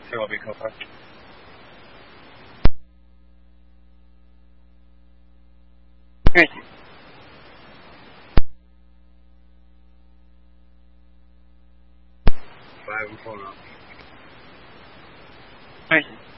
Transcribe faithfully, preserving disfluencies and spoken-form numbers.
最後邊扣分。願意。five four 願意。